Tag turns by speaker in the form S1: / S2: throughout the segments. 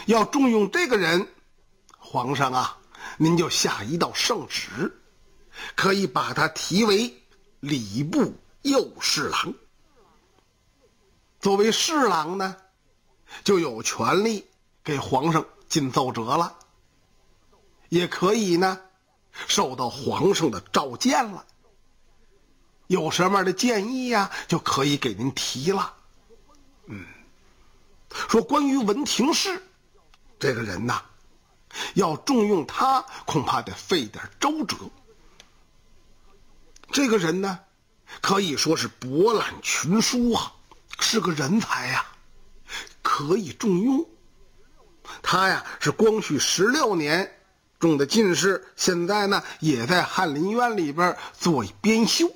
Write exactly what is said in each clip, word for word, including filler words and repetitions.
S1: 要重用这个人，皇上啊，您就下一道圣旨，可以把他提为礼部右侍郎。作为侍郎呢，就有权利给皇上进奏折了，也可以呢受到皇上的召见了，有什么样的建议呀、啊，就可以给您提了。嗯，说关于文廷式这个人呐，要重用他，恐怕得费点周折。这个人呢，可以说是博览群书啊，是个人才呀、啊，可以重用。他呀是光绪十六年中的进士，现在呢也在翰林院里边做编修。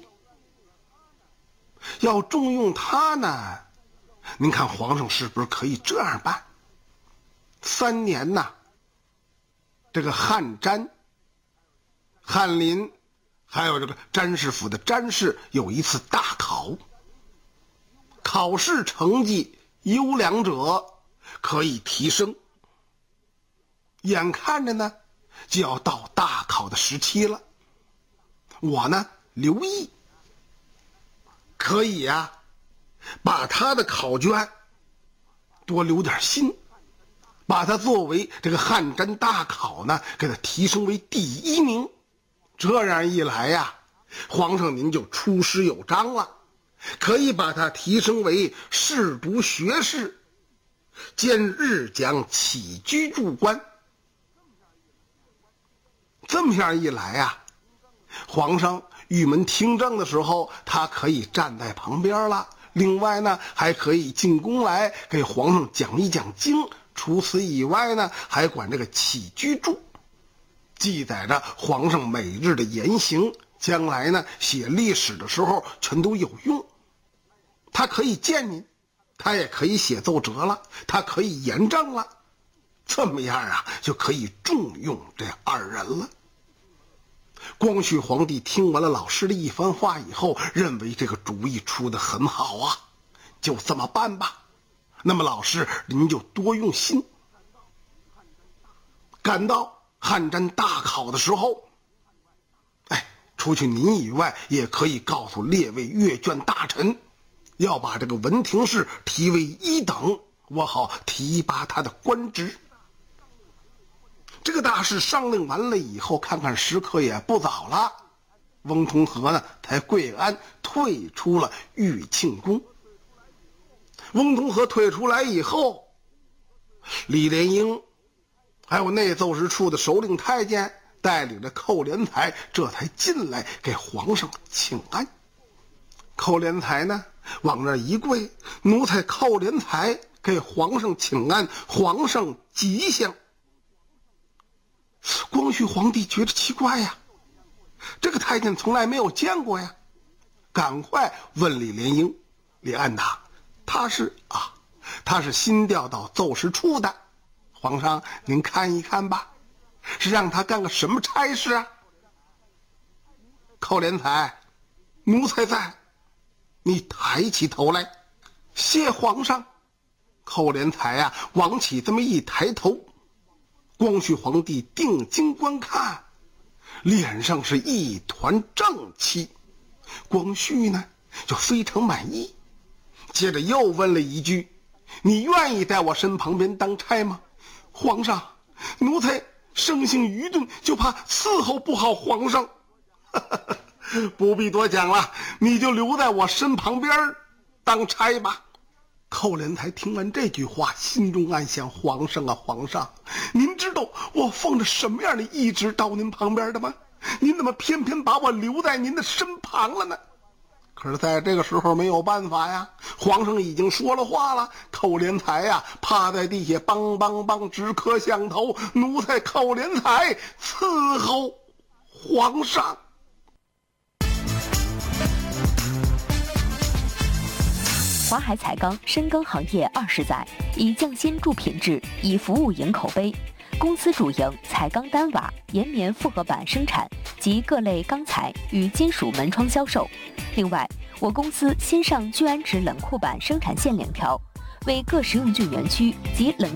S1: 要重用他呢，您看皇上是不是可以这样办？三年呐，这个翰詹、翰林还有这个詹事府的詹事有一次大考，考试成绩优良者可以提升。眼看着呢就要到大考的时期了，我呢刘毅可以呀、啊，把他的考卷多留点心，把他作为这个翰詹大考呢给他提升为第一名。这样一来呀、啊，皇上您就出师有章了，可以把他提升为侍读学士兼日讲起居注官。这么样一来啊，皇上御门听政的时候，他可以站在旁边了。另外呢，还可以进宫来给皇上讲一讲经。除此以外呢，还管这个起居注，记载着皇上每日的言行，将来呢写历史的时候全都有用。他可以见您，他也可以写奏折了，他可以言政了。这么样啊，就可以重用这二人了。光绪皇帝听完了老师的一番话以后，认为这个主意出得很好啊，就这么办吧。那么老师您就多用心。赶到翰詹大考的时候，哎，除去您以外，也可以告诉列位阅卷大臣，要把这个文廷式提为一等，我好提拔他的官职。这个大事商量完了以后，看看时刻也不早了，翁同龢呢才跪安退出了玉庆宫。翁同龢退出来以后，李莲英还有内奏事处的首领太监带领着寇连才，这才进来给皇上请安。寇连才呢往那一跪，奴才寇连才给皇上请安，皇上吉祥。光绪皇帝觉得奇怪呀，这个太监从来没有见过呀，赶快问李莲英：“李安达，他是啊，他是新调到奏事处的，皇上您看一看吧，是让他干个什么差事啊？”寇连才：“奴才在。”你抬起头来，谢皇上。寇连才呀、啊，往起这么一抬头，光绪皇帝定睛观看，脸上是一团正气。光绪呢就非常满意，接着又问了一句：“你愿意在我身旁边当差吗？”皇上，奴才生性愚钝，就怕伺候不好皇上。不必多讲了，你就留在我身旁边当差吧。寇连才听完这句话，心中暗想：皇上啊皇上，您知道我奉着什么样的懿旨到您旁边的吗？您怎么偏偏把我留在您的身旁了呢？可是在这个时候没有办法呀，皇上已经说了话了。寇连才呀、啊、趴在地下梆梆梆直磕响头：“奴才寇连才伺候皇上。”
S2: 华海彩钢深耕行业二十载，以匠心助品质，以服务赢口碑。公司主营彩钢单瓦、岩棉复合板生产及各类钢材与金属门窗销售。另外，我公司新上聚氨酯冷库板生产线两条，为各实用菌园区及冷